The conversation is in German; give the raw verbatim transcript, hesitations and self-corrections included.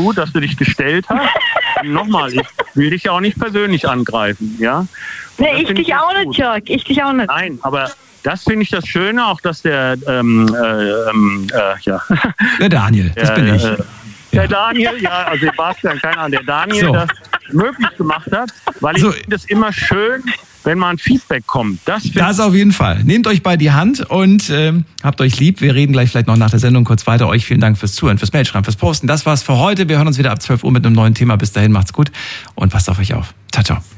du, dass du dich gestellt hast. Und nochmal, ich will dich ja auch nicht persönlich angreifen, ja? Und nee, ich dich auch nicht, Jörg. Ich dich auch nicht. Nein, aber das finde ich das Schöne, auch dass der, ähm, äh, ähm, äh, ja. Der Daniel, das der, bin ich. Äh, der ja. Daniel, ja, also Sebastian, keine Ahnung, der Daniel so. das möglich gemacht hat, weil ich so. finde es immer schön, wenn mal ein Feedback kommt. Das, das auf jeden Fall. Nehmt euch bei die Hand und ähm, habt euch lieb. Wir reden gleich vielleicht noch nach der Sendung kurz weiter. Euch vielen Dank fürs Zuhören, fürs Mailschreiben, fürs Posten. Das war's für heute. Wir hören uns wieder ab zwölf Uhr mit einem neuen Thema. Bis dahin, macht's gut und passt auf euch auf. Ciao, ciao.